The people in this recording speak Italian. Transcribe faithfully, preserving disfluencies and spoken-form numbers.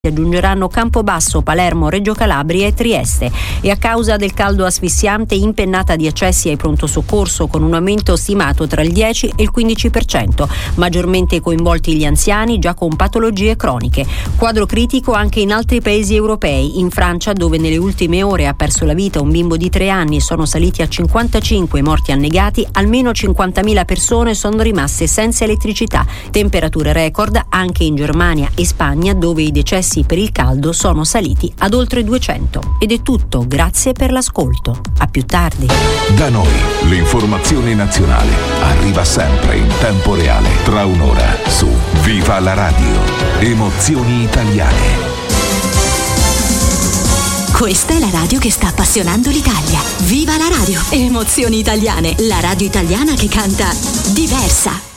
aggiungeranno Campobasso, Palermo, Reggio Calabria e Trieste. E a causa del caldo asfissiante, impennata di accessi ai pronto soccorso con un aumento stimato tra il dieci e il quindici per cento. Maggiormente coinvolti gli anziani già con patologie croniche. Quadro critico anche in altri paesi europei. In Francia, dove nelle ultime ore ha perso la vita un bimbo di tre anni e sono saliti a cinquantacinque i morti annegati, almeno cinquantamila persone sono rimaste senza elettricità. Temperature record anche in Germania e Spagna, dove i decessi per il caldo sono saliti ad oltre duecento. Ed è tutto, grazie per l'ascolto. A più tardi. Da noi l'informazione nazionale arriva sempre in tempo reale, tra un'ora su Viva la Radio. Emozioni italiane. Questa è la radio che sta appassionando l'Italia. Viva la radio. Emozioni italiane, la radio italiana che canta diversa.